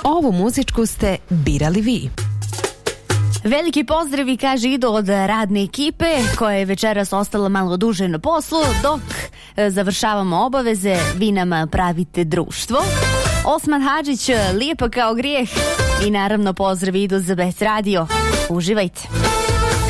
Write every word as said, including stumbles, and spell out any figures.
Ovu muzičku ste birali vi. Veliki pozdravi, kaže, idu od radne ekipe koja je večeras ostala malo duže na poslu, dok završavamo obaveze, vi nam pravite društvo. Osman Hadžić, lijepo kao grijeh, i naravno pozdravi idu za Best Radio. Uživajte.